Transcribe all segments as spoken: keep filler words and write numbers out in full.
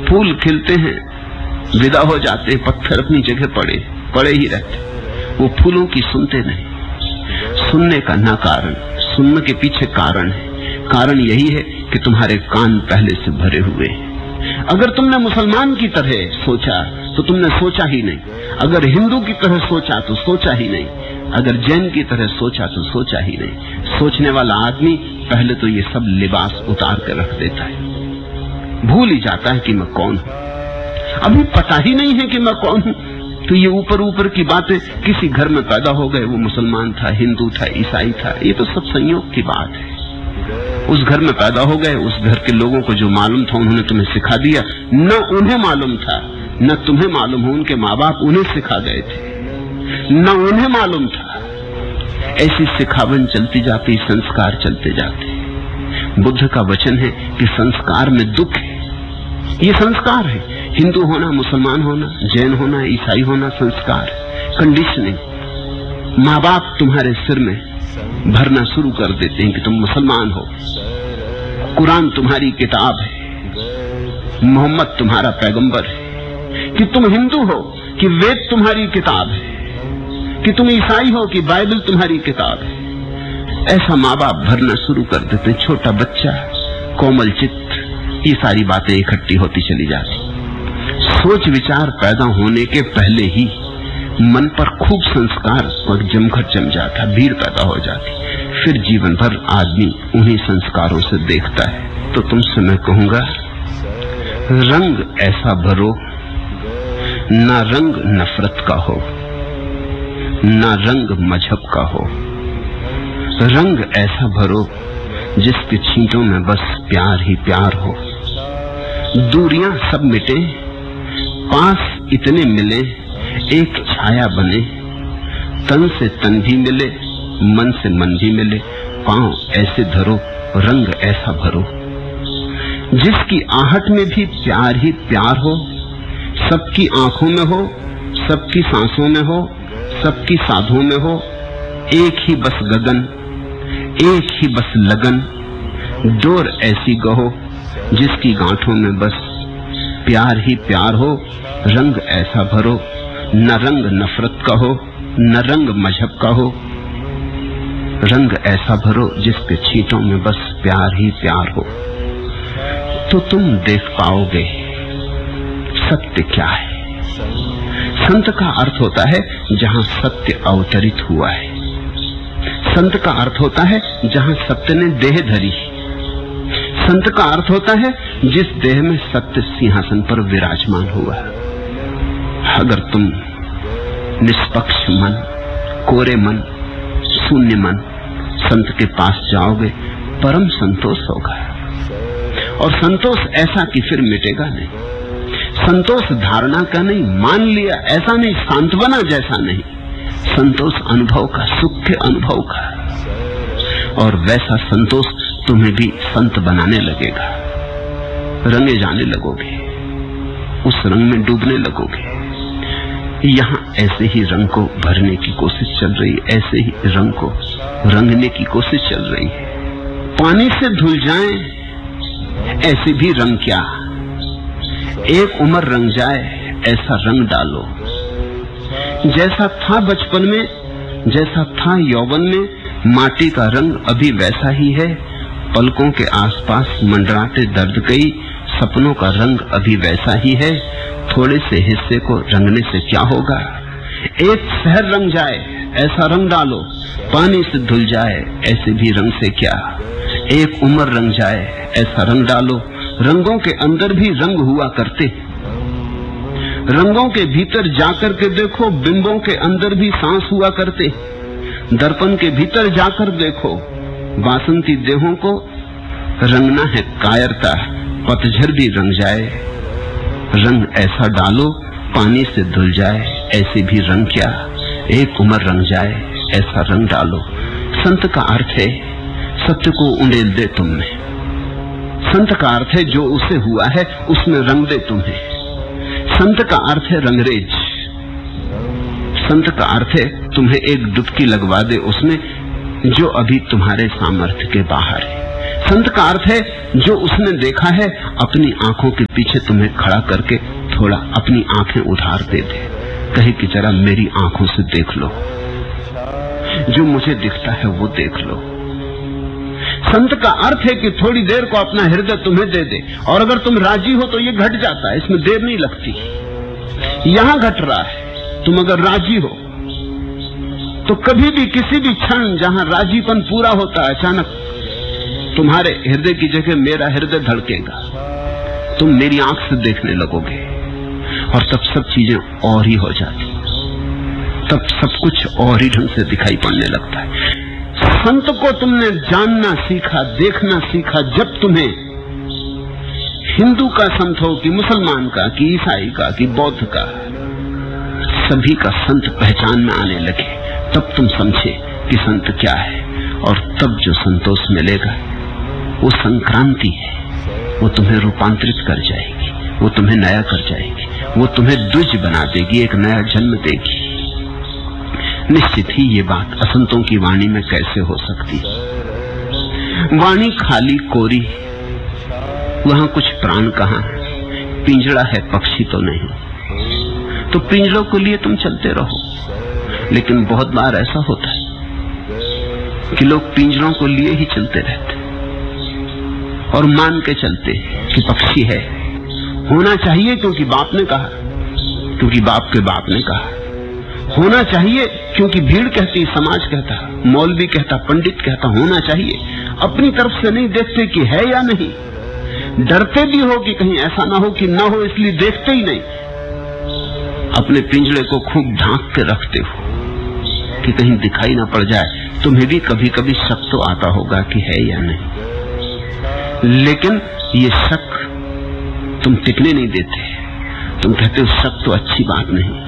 फूल खिलते हैं, विदा हो जाते, पत्थर अपनी जगह पड़े पड़े ही रहते। वो फूलों की सुनते नहीं। सुनने का ना कारण, सुनने के पीछे कारण है। कारण यही है कि तुम्हारे कान पहले से भरे हुए हैं। अगर तुमने मुसलमान की तरह सोचा तो तुमने सोचा ही नहीं, अगर हिंदू की तरह सोचा तो सोचा ही नहीं, अगर जैन की तरह सोचा तो सोचा ही नहीं। सोचने वाला आदमी पहले तो ये सब लिबास उतार कर रख देता है, भूल ही जाता है कि मैं कौन हूं। अभी पता ही नहीं है कि मैं कौन हूं, तो ये ऊपर ऊपर की बातें, किसी घर में पैदा हो गए, वो मुसलमान था, हिंदू था, ईसाई था, ये तो सब संयोग की बात है। उस घर में पैदा हो गए, उस घर के लोगों को जो मालूम था उन्होंने तुम्हें सिखा दिया। न उन्हें मालूम था, न तुम्हें मालूम हो, उनके माँ बाप उन्हें सिखा गए थे, न उन्हें मालूम था। ऐसी सिखावन चलती जाती, संस्कार चलते जाते। बुद्ध का वचन है कि संस्कार में दुख है। ये संस्कार है, हिंदू होना, मुसलमान होना, जैन होना, ईसाई होना, संस्कार, कंडीशनिंग। माँ बाप तुम्हारे सिर में भरना शुरू कर देते हैं कि तुम मुसलमान हो, कुरान तुम्हारी किताब है, मोहम्मद तुम्हारा पैगंबर है, कि तुम हिंदू हो कि वेद तुम्हारी किताब है, कि तुम ईसाई हो कि बाइबल तुम्हारी किताब है। ऐसा माँ बाप भरना शुरू कर देते। छोटा बच्चा, कोमल चित्त, ये सारी बातें इकट्ठी होती चली जाती। सोच विचार पैदा होने के पहले ही मन पर खूब संस्कार पर जमघट जम जाता, भीड़ पैदा हो जाती। फिर जीवन भर आदमी उन्हीं संस्कारों से देखता है। तो तुमसे मैं कहूंगा, रंग ऐसा भरो, ना रंग नफरत का हो, ना रंग मजहब का हो। रंग ऐसा भरो जिसके छींटों में बस प्यार ही प्यार हो। दूरियां सब मिटे, पास इतने मिले, एक छाया बने, तन से तन भी मिले, मन से मन भी मिले। पांव ऐसे धरो, रंग ऐसा भरो जिसकी आहट में भी प्यार ही प्यार हो, सबकी आंखों में हो, सबकी सांसों में हो, सबकी साधों में हो। एक ही बस गगन, एक ही बस लगन, डोर ऐसी गहो जिसकी गांठों में बस प्यार ही प्यार हो। रंग ऐसा भरो, न रंग नफरत का हो, न रंग मजहब का हो। रंग ऐसा भरो जिसके छींटों में बस प्यार ही प्यार हो। तो तुम देख पाओगे सत्य क्या है। संत का अर्थ होता है जहां सत्य अवतरित हुआ है। संत का अर्थ होता है जहां सत्य ने देह धरी। संत का अर्थ होता है जिस देह में सत्य सिंहासन पर विराजमान हुआ। अगर तुम निष्पक्ष मन, कोरे मन, शून्य मन संत के पास जाओगे, परम संतोष होगा। और संतोष ऐसा कि फिर मिटेगा नहीं। संतोष धारणा का नहीं, मान लिया ऐसा नहीं, सांत्वना जैसा नहीं। संतोष अनुभव का, सुख के अनुभव का। और वैसा संतोष तुम्हें भी संत बनाने लगेगा। रंगे जाने लगोगे, उस रंग में डूबने लगोगे। यहाँ ऐसे ही रंग को भरने की कोशिश चल रही है, ऐसे ही रंग को रंगने की कोशिश चल रही है। पानी से धुल जाएं ऐसे भी रंग क्या, एक उम्र रंग जाए ऐसा रंग डालो। जैसा था बचपन में, जैसा था यौवन में, माटी का रंग अभी वैसा ही है। पलकों के आसपास मंडराते दर्द कई, सपनों का रंग अभी वैसा ही है। थोड़े से हिस्से को रंगने से क्या होगा। एक शहर रंग जाए ऐसा रंग डालो, पानी से धुल जाए ऐसे भी रंग से क्या। एक उम्र रंग जाए ऐसा रंग डालो। रंगों के अंदर भी रंग हुआ करते। रंगों के भीतर जाकर के देखो, बिंबों के अंदर भी सांस हुआ करते। दर्पण के भीतर जाकर देखो, बासंती देहों को रंगना है कायरता। पतझड़ भी रंग जाए, रंग ऐसा डालो, पानी से धुल जाए ऐसे भी रंग क्या। एक उम्र रंग जाए ऐसा रंग डालो। संत का अर्थ है सत्य को उंडेल दे तुमने। संत का अर्थ है जो उसे हुआ है उसमें रंग दे तुम्हें। संत का अर्थ है रंगरेज। संत का अर्थ है तुम्हें एक डुबकी लगवा दे उसमें जो अभी तुम्हारे सामर्थ्य के बाहर है। संत का अर्थ है जो उसने देखा है अपनी आंखों के पीछे तुम्हें खड़ा करके थोड़ा अपनी आंखें उधार दे दे, कहे कि जरा मेरी आंखों से देख लो, जो मुझे दिखता है वो देख लो। संत का अर्थ है कि थोड़ी देर को अपना हृदय तुम्हें दे दे, और अगर तुम राजी हो तो ये घट जाता है, इसमें देर नहीं लगती। यहां घट रहा है, तुम अगर राजी हो तो कभी भी किसी भी क्षण जहां राजीपन पूरा होता है, अचानक तुम्हारे हृदय की जगह मेरा हृदय धड़केगा, तुम मेरी आंख से देखने लगोगे, और तब सब चीजें और ही हो जाती, तब सब कुछ और ही ढंग से दिखाई पड़ने लगता है। संत को तुमने जानना सीखा, देखना सीखा जब तुम्हें हिंदू का संत हो कि मुसलमान का कि ईसाई का कि बौद्ध का, सभी का संत पहचान में आने लगे, तब तुम समझे कि संत क्या है। और तब जो संतोष मिलेगा वो संक्रांति है, वो तुम्हें रूपांतरित कर जाएगी, वो तुम्हें नया कर जाएगी, वो तुम्हें द्विज बना देगी, एक नया जन्म देगी। निश्चित ही ये बात असंतों की वाणी में कैसे हो सकती। वाणी खाली कोरी, वहां कुछ प्राण कहां, पिंजड़ा है पक्षी तो नहीं। तो पिंजड़ों के लिए तुम चलते रहो, लेकिन बहुत बार ऐसा होता है कि लोग पिंजड़ों को लिए ही चलते रहते और मान के चलते कि पक्षी है, होना चाहिए क्योंकि बाप ने कहा, क्योंकि बाप के बाप ने कहा, होना चाहिए क्योंकि भीड़ कहती, समाज कहता, मौलवी कहता, पंडित कहता, होना चाहिए। अपनी तरफ से नहीं देखते कि है या नहीं, डरते भी हो कि कहीं ऐसा ना हो कि ना हो, इसलिए देखते ही नहीं। अपने पिंजड़े को खूब ढांक के रखते हो कि कहीं दिखाई ना पड़ जाए। तुम्हें भी कभी कभी शक तो आता होगा कि है या नहीं, लेकिन ये शक तुम टिकने नहीं देते। तुम कहते हो शक तो अच्छी बात नहीं,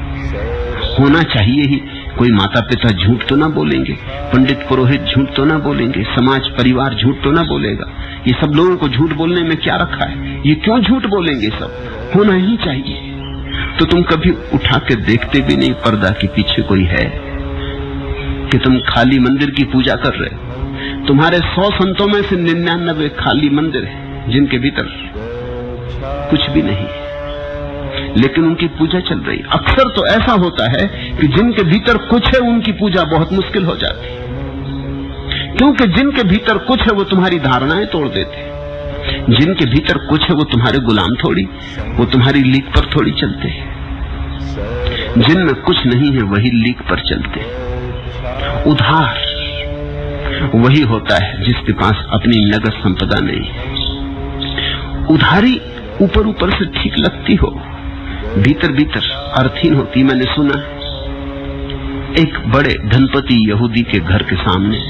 होना चाहिए ही। कोई माता पिता झूठ तो ना बोलेंगे, पंडित पुरोहित झूठ तो ना बोलेंगे, समाज परिवार झूठ तो ना बोलेगा। ये सब लोगों को झूठ बोलने में क्या रखा है, ये क्यों झूठ बोलेंगे, सब होना ही चाहिए। तो तुम कभी उठा के देखते भी नहीं पर्दा के पीछे कोई है, कि तुम खाली मंदिर की पूजा कर रहे हो। तुम्हारे सौ संतों में से निन्यानवे खाली मंदिर है जिनके भीतर कुछ भी नहीं, लेकिन उनकी पूजा चल रही। अक्सर तो ऐसा होता है कि जिनके भीतर कुछ है उनकी पूजा बहुत मुश्किल हो जाती, क्योंकि जिनके भीतर कुछ है वो तुम्हारी धारणाएं तोड़ देते। जिनके भीतर कुछ है वो तुम्हारे गुलाम थोड़ी, वो तुम्हारी लीक पर थोड़ी चलते हैं। जिनमें कुछ नहीं है वही लीक पर चलते। उधार वही होता है जिसके पास अपनी नगद संपदा नहीं। उधारी ऊपर ऊपर से ठीक लगती हो, भीतर भीतर अर्थहीन होती। मैंने सुना एक बड़े धनपति यहूदी के घर के सामने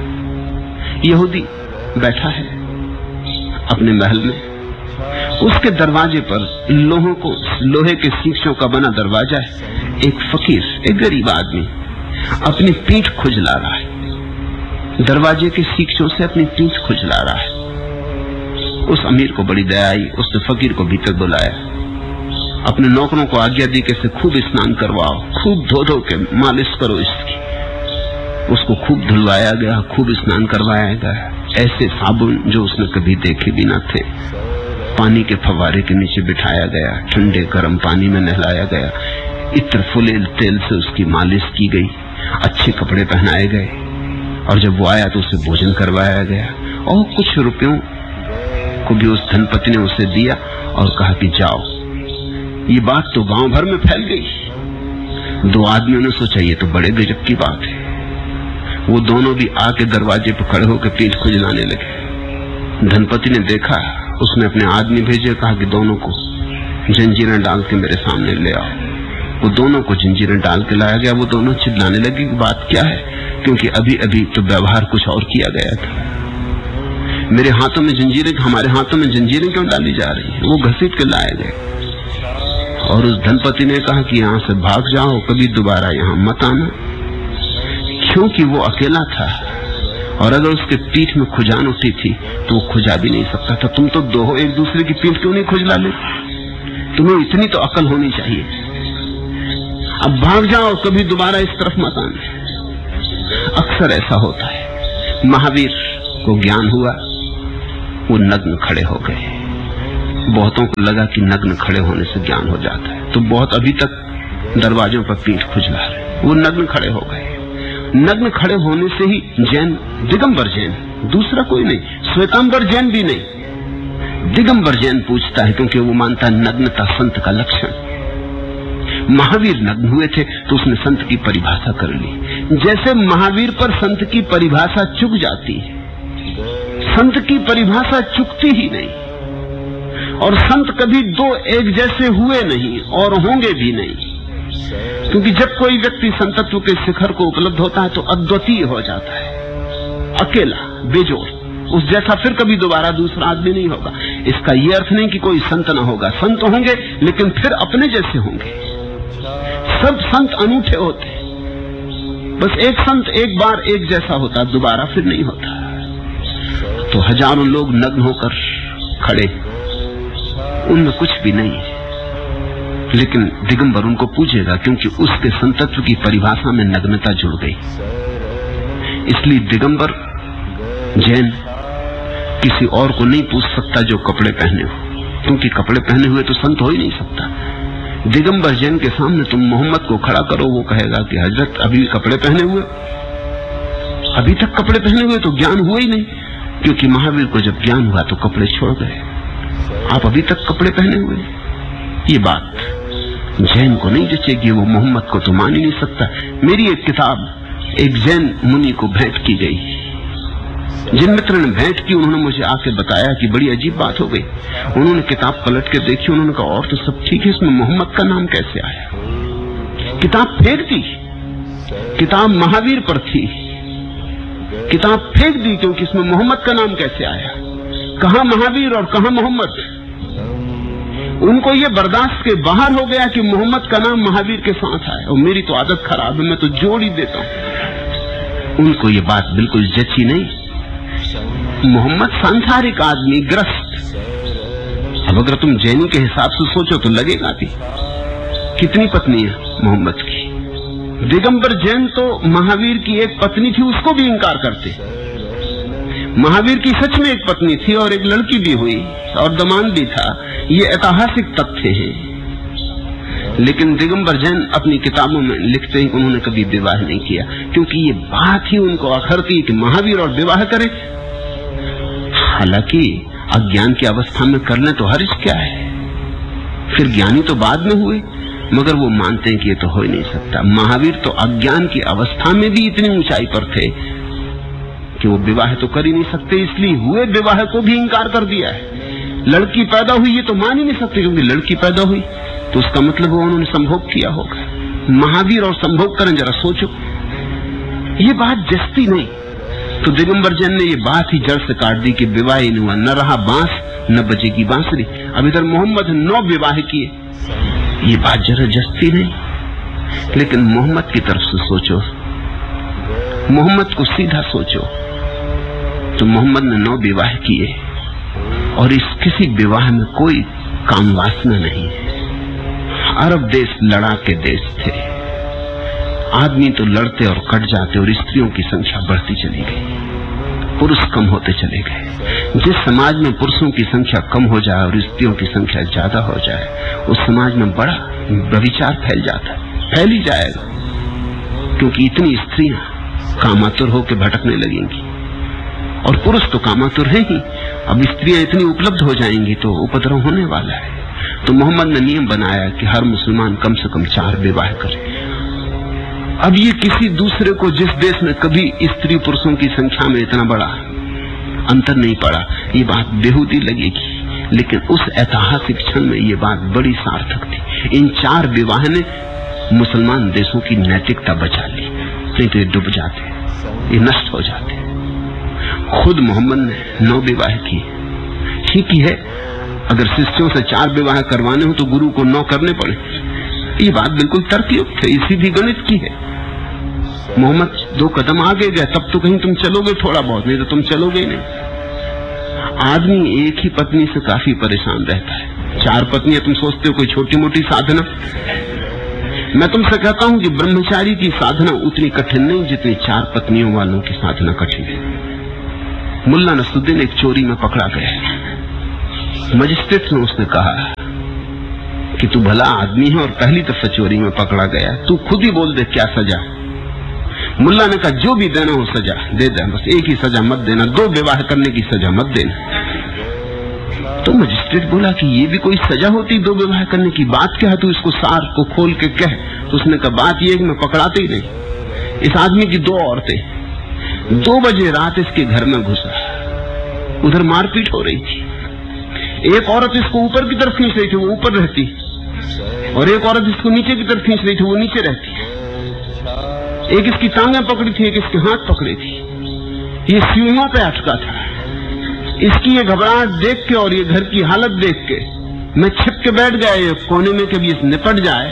यहूदी बैठा है अपने महल में, उसके दरवाजे पर लोहों को लोहे के सींचों का बना दरवाजा है। एक फकीर, एक गरीब आदमी अपनी पीठ खुजला रहा है, दरवाजे के सींचों से अपनी पीठ खुजला रहा है। उस अमीर को बड़ी दया आई, उसने फकीर को भीतर बुलाया, अपने नौकरों को आज्ञा दी कि इसे खूब स्नान करवाओ, खूब धो धो के मालिश करो इसकी। उसको खूब धुलवाया गया, खूब स्नान करवाया गया, ऐसे साबुन जो उसने कभी देखे भी न थे। पानी के फव्वारे के नीचे बिठाया गया, ठंडे गर्म पानी में नहलाया गया, इत्र फुलेल तेल से उसकी मालिश की गई, अच्छे कपड़े पहनाए गए, और जब वो आया तो उसे भोजन करवाया गया। और कुछ रुपयों को भी उस धनपति ने उसे दिया और कहा कि जाओ। ये बात तो गांव भर में फैल गई। दो आदमियों ने सोचा ये तो बड़े गजब की बात है। वो दोनों भी आके दरवाजे पर खड़े होकर पीठ खुजलाने लगे। धनपति ने देखा, उसने अपने आदमी भेजे, कहा कि दोनों को जंजीरें डाल के मेरे सामने ले आओ। वो दोनों को जंजीरें डाल के लाया गया। वो दोनों चिल्लाने लगे कि बात क्या है, क्योंकि अभी अभी तो व्यवहार कुछ और किया गया था। मेरे हाथों में जंजीरें, हमारे हाथों में जंजीरें क्यों डाली जा रही है? वो घसीट के लाए गए और उस धनपति ने कहा कि यहाँ से भाग जाओ, कभी दोबारा यहाँ मत आना। क्योंकि वो अकेला था और अगर उसके पीठ में खुजान उठी थी तो वो खुजा भी नहीं सकता था। तुम तो दो हो, एक दूसरे की पीठ क्यों नहीं खुजला ले? तुम्हें इतनी तो अकल होनी चाहिए। अब भाग जाओ, कभी दोबारा इस तरफ मत आना। अक्सर ऐसा होता है। महावीर को ज्ञान हुआ, वो नग्न खड़े हो गए। बहुतों को लगा कि नग्न खड़े होने से ज्ञान हो जाता है, तो बहुत अभी तक दरवाजों पर पीठ खुजला रहे। वो नग्न खड़े हो गए। नग्न खड़े होने से ही जैन, दिगंबर जैन, दूसरा कोई नहीं, श्वेतांबर जैन भी नहीं, दिगंबर जैन पूछता है, क्योंकि वो मानता है नग्नता संत का लक्षण। महावीर नग्न हुए थे तो उसने संत की परिभाषा कर ली। जैसे महावीर पर संत की परिभाषा चुक जाती है, संत की परिभाषा चुकती ही नहीं। और संत कभी दो एक जैसे हुए नहीं और होंगे भी नहीं, क्योंकि जब कोई व्यक्ति संतत्व के शिखर को उपलब्ध होता है तो अद्वितीय हो जाता है, अकेला, बेजोड़, उस जैसा फिर कभी दोबारा दूसरा आदमी नहीं होगा। इसका यह अर्थ नहीं कि कोई संत ना होगा, संत होंगे लेकिन फिर अपने जैसे होंगे। सब संत अनूठे होते, बस एक संत एक बार एक जैसा होता, दोबारा फिर नहीं होता। तो हजारों लोग नग्न होकर खड़े, उनमें कुछ भी नहीं है, लेकिन दिगंबर उनको पूछेगा, क्योंकि उसके संतत्व की परिभाषा में नग्नता जुड़ गई। इसलिए दिगंबर जैन किसी और को नहीं पूछ सकता जो कपड़े पहने हो, क्योंकि कपड़े पहने हुए तो संत हो ही नहीं सकता। दिगंबर जैन के सामने तुम मोहम्मद को खड़ा करो, वो कहेगा कि हजरत अभी कपड़े पहने हुए, अभी तक कपड़े पहने हुए तो ज्ञान हुआ ही नहीं, क्योंकि महावीर को जब ज्ञान हुआ तो कपड़े छोड़ गए, आप अभी तक कपड़े पहने हुए। ये बात जैन को नहीं जचेगी, वो मोहम्मद को तो मान ही नहीं सकता। मेरी एक किताब एक जैन मुनि को भेंट की गई। जिन मित्र ने भेंट की उन्होंने मुझे आके बताया कि बड़ी अजीब बात हो गई। उन्होंने किताब पलट के देखी, उन्होंने कहा और तो सब ठीक है, इसमें मोहम्मद का नाम कैसे आया? किताब फेंक दी, किताब महावीर पर थी, किताब फेंक दी क्योंकि इसमें मोहम्मद का नाम कैसे आया? कहां महावीर और कहां मोहम्मद? उनको ये बर्दाश्त के बाहर हो गया कि मोहम्मद का नाम महावीर के साथ आया। और मेरी तो आदत खराब है, मैं तो जोड़ ही देता हूं। उनको ये बात बिल्कुल जची नहीं। मोहम्मद सांसारिक आदमी, ग्रस्त। अब अगर तुम जैनी के हिसाब से सोचो तो लगेगा कि कितनी पत्नी है मोहम्मद की। दिगंबर जैन तो महावीर की एक पत्नी थी, उसको भी इंकार करते। महावीर की सच में एक पत्नी थी और एक लड़की भी हुई और दमाद भी था, ये ऐतिहासिक तथ्य हैं। लेकिन दिगंबर जैन अपनी किताबों में लिखते हैं कि उन्होंने कभी विवाह नहीं किया, क्योंकि ये बात ही उनको अखरती कि महावीर और विवाह करे। हालांकि अज्ञान की अवस्था में कर लें तो हर्ज क्या है, फिर ज्ञानी तो बाद में हुए, मगर वो मानते हैं कि ये तो हो ही नहीं सकता। महावीर तो अज्ञान की अवस्था में भी इतनी ऊंचाई पर थे कि वो विवाह तो कर ही नहीं सकते, इसलिए हुए विवाह को भी इंकार कर दिया है। लड़की पैदा हुई ये तो मान ही नहीं सकते, क्योंकि लड़की पैदा हुई तो उसका मतलब वो उन्होंने संभोग किया होगा। महावीर और संभोग करें, जरा सोचो, ये बात जचती नहीं। तो दिगंबर जैन ने ये बात ही जड़ से काट दी कि विवाह ही नहीं हुआ, न रहा बांस न बजेगी बांसुरी। अब इधर मोहम्मद नौ विवाह किए, ये बात जरा जचती नहीं। लेकिन मोहम्मद की तरफ से सोचो, मोहम्मद को सीधा सोचो, तो मोहम्मद ने नौ विवाह किए और इस किसी विवाह में कोई काम वासना नहीं है। अरब देश लड़ा के देश थे, आदमी तो लड़ते और कट जाते और स्त्रियों की संख्या बढ़ती चली गई, पुरुष कम होते चले गए। जिस समाज में पुरुषों की संख्या कम हो जाए और स्त्रियों की संख्या ज्यादा हो जाए, उस समाज में बड़ा व्यभिचार फैल जाता है, फैल ही जाएगा, क्योंकि इतनी स्त्रियां कामातुर होकर भटकने लगेंगी और पुरुष तो कामातुर है ही। अब स्त्रियां इतनी उपलब्ध हो जाएंगी तो उपद्रव होने वाला है। तो मोहम्मद ने नियम बनाया कि हर मुसलमान कम से कम चार विवाह करे। अब ये किसी दूसरे को जिस देश में कभी स्त्री पुरुषों की संख्या में इतना बड़ा अंतर नहीं पड़ा, ये बात बेहूदी लगेगी, लेकिन उस ऐतिहासिक क्षण में ये बात बड़ी सार्थक थी। इन चार विवाह ने मुसलमान देशों की नैतिकता बचा ली, नहीं तो ये डूब जाते, ये नष्ट हो जाते। खुद मोहम्मद ने नौ विवाह किए। ठीक ही है, अगर शिष्यों से चार विवाह करवाने हो तो गुरु को नौ करने पड़े, ये बात बिल्कुल तर्कयुक्त है, इसी भी गणित की है। मोहम्मद दो कदम आगे गए, तब तो कहीं तुम चलोगे थोड़ा बहुत, नहीं तो तुम चलोगे ही नहीं। आदमी एक ही पत्नी से काफी परेशान रहता है, चार पत्नियां तुम सोचते हो कोई छोटी मोटी साधना। मैं तुमसे कहता हूं कि ब्रह्मचारी की साधना उतनी कठिन नहीं जितनी चार पत्नियों वालों की साधना कठिन है। मुल्ला नसरुद्दीन एक चोरी में पकड़ा गया। मजिस्ट्रेट ने उसने कहा कि तू भला आदमी है और पहली दफा चोरी में पकड़ा गया, तू खुद ही बोल दे क्या सजा। मुल्ला ने कहा जो भी देना हो सजा दे दे, बस एक ही सजा मत देना, दो विवाह करने की सजा मत देना। तो मजिस्ट्रेट बोला कि ये भी कोई सजा होती, दो विवाह करने की? बात क्या है, तू इसको सार को खोल के कह। तो उसने कहा बात ये है कि मैं पकड़ाते ही नहीं। इस आदमी की दो औरतें दो बजे रात इसके घर में घुसा, उधर मारपीट हो रही थी। एक औरत इसको ऊपर की तरफ खींच रही थी, वो ऊपर रहती, और एक औरत इसको नीचे की तरफ खींच रही थी, वो नीचे रहती। एक इसकी टांगें पकड़ी थी, एक इसके हाथ पकड़े थी। ये सीढ़ियों पे अटका था। इसकी ये घबराहट देख के और ये घर की हालत देख के मैं छिप के बैठ गया ये कोने में कि ये निपट जाए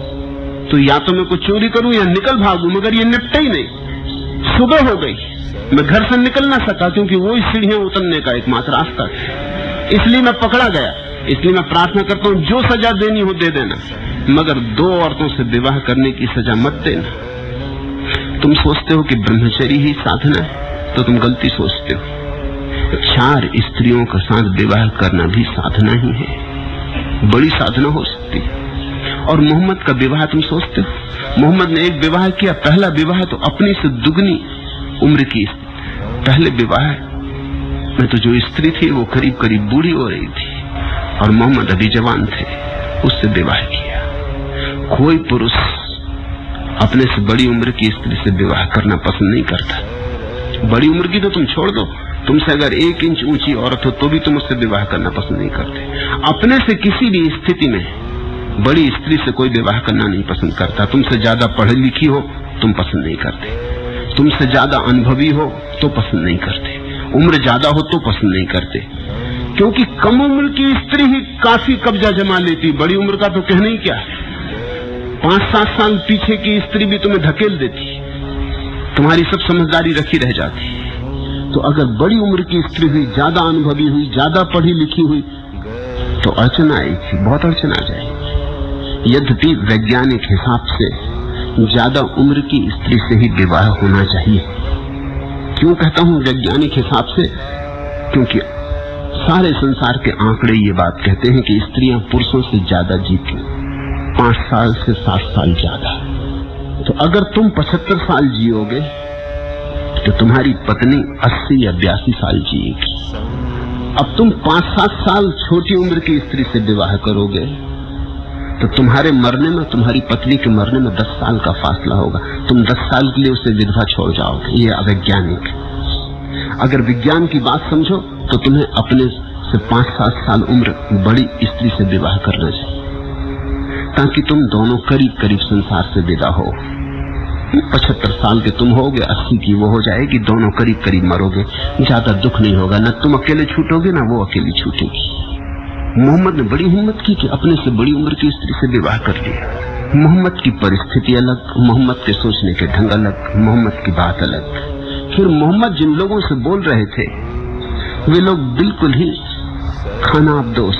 तो या तो मैं कुछ चोरी करूं या निकल भागूं, मगर ये निपटा ही नहीं। सुबह हो गई, मैं घर से निकल ना सका क्योंकि वो इस सीढ़ियां उतरने का एकमात्र रास्ता था। इसलिए मैं पकड़ा गया। इसलिए मैं प्रार्थना करता हूं जो सजा देनी हो दे देना, मगर दो औरतों से विवाह करने की सजा मत देना। तुम सोचते हो कि ब्रह्मचर्य ही साधना है तो तुम गलती सोचते हो। चार स्त्रियों के साथ विवाह करना भी साधना ही है, बड़ी साधना हो सकती है। और मोहम्मद का विवाह तुम सोचते हो, मोहम्मद ने एक विवाह किया, पहला विवाह तो अपनी से दुगनी उम्र की। पहले विवाह में तो जो स्त्री थी वो करीब करीब बूढ़ी हो रही थी और मोहम्मद अभी जवान थे, उससे विवाह किया। कोई पुरुष अपने से बड़ी उम्र की स्त्री से विवाह करना पसंद नहीं करता। बड़ी उम्र की तो तुम छोड़ दो, तुमसे अगर एक इंच ऊंची औरत हो तो भी तुम उससे विवाह करना पसंद नहीं करते। अपने से किसी भी स्थिति में बड़ी स्त्री से कोई विवाह करना नहीं पसंद करता। तुमसे ज्यादा पढ़ी लिखी हो तुम पसंद नहीं करते, तुमसे ज्यादा अनुभवी हो तो पसंद नहीं करते, उम्र ज्यादा हो तो पसंद नहीं करते, क्योंकि कम उम्र की स्त्री ही काफी कब्जा जमा लेती। बड़ी उम्र का तो कहना ही क्या, पांच सात साल पीछे की स्त्री भी तुम्हें धकेल देती, तुम्हारी सब समझदारी रखी रह जाती। तो अगर बड़ी उम्र की स्त्री हुई, ज्यादा अनुभवी हुई, ज्यादा पढ़ी लिखी हुई तो अड़चन आएगी, बहुत अड़चन आ जाएगी। यद्यपि वैज्ञानिक हिसाब से ज्यादा उम्र की स्त्री से ही विवाह होना चाहिए। क्यों कहता हूं वैज्ञानिक हिसाब से? क्योंकि सारे संसार के आंकड़े ये बात कहते हैं कि स्त्रियां पुरुषों से ज्यादा जीती, पांच साल से सात साल ज्यादा। तो अगर तुम पचहत्तर साल जियोगे तो तुम्हारी पत्नी अस्सी या बयासी साल जिएगी। अब तुम पांच सात साल छोटी उम्र की स्त्री से विवाह करोगे तो तुम्हारे मरने में, तुम्हारी पत्नी के मरने में दस साल का फासला होगा। तुम दस साल के लिए उसे विधवा छोड़ जाओगे। ये अवैज्ञानिक। अगर विज्ञान की बात समझो तो तुम्हें अपने से पांच सात साल उम्र बड़ी स्त्री से विवाह करना चाहिए ताकि तुम दोनों करीब करीब संसार से विदा हो। पचहत्तर साल के तुम होगे, अस्सी की वो हो जाएगी, दोनों करीब करीब मरोगे, ज्यादा दुख नहीं होगा। न तुम अकेले छूटोगे ना वो अकेली छूटेगी। मोहम्मद ने बड़ी हिम्मत की कि अपने से बड़ी उम्र की स्त्री से विवाह कर लिया। मोहम्मद की परिस्थिति अलग, मोहम्मद के सोचने के ढंग अलग, मोहम्मद की बात अलग। फिर मोहम्मद जिन लोगों से बोल रहे थे वे लोग बिल्कुल ही खानाबदोश,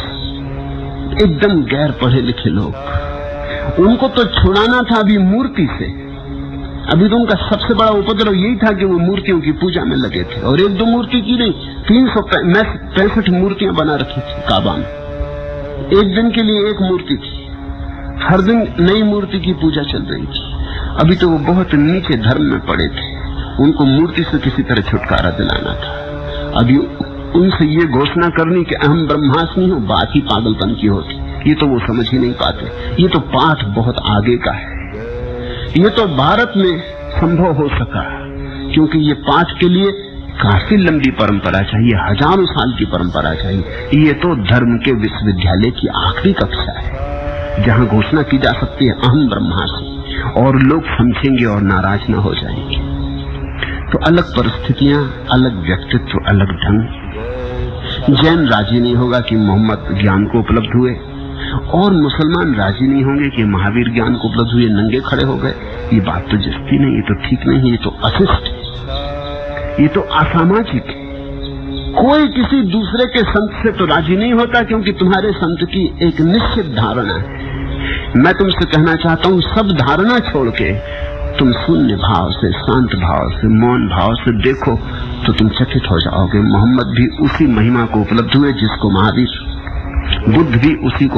एकदम गैर पढ़े लिखे लोग। उनको तो छुड़ाना था अभी मूर्ति से। अभी तो उनका सबसे बड़ा उपद्रव यही था कि वो मूर्तियों की पूजा में लगे थे, और एक दो मूर्ति की नहीं, तीन सौ पैंसठ मूर्तियां बना रखी थी काबा में। एक दिन के लिए एक मूर्ति थी, हर दिन नई मूर्ति की पूजा चल रही थी। अभी तो वो बहुत नीचे धर्म में पड़े थे, उनको मूर्ति से किसी तरह छुटकारा दिलाना था। अभी उनसे ये घोषणा करनी कि अहम ब्रह्मास्मि हूं, बात ही पागलपन की होती। ये तो वो समझ ही नहीं पाते। ये तो पाठ बहुत आगे का है। ये तो भारत में संभव हो सका क्योंकि ये पाठ के लिए काफी लंबी परंपरा चाहिए, हजारों साल की परंपरा चाहिए। ये तो धर्म के विश्वविद्यालय की आखिरी कक्षा है जहां घोषणा की जा सकती है अहम ब्रह्मास्मि, और लोग समझेंगे और नाराज न हो जाएंगे। तो अलग परिस्थितियां, अलग व्यक्तित्व, अलग ढंग। जैन राजी नहीं होगा कि मोहम्मद ज्ञान को उपलब्ध हुए, और मुसलमान राजी नहीं होंगे कि महावीर ज्ञान को उपलब्ध हुए, नंगे खड़े हो गए। ये बात तो जस्ती नहीं, ये तो ठीक नहीं, ये तो अशिष्ट है, ये तो असामाजिक है। कोई किसी दूसरे के संत से तो राजी नहीं होता क्योंकि तुम्हारे संत की एक निश्चित धारणा है। मैं तुमसे कहना चाहता हूं सब धारणा छोड़ के तुम शून्य भाव से, शांत भाव से, मौन भाव से देखो तो तुम चकित हो जाओगे। मोहम्मद भी उसी महिमा को उपलब्ध हुए जिसको महावीर, बुद्ध भी उसी को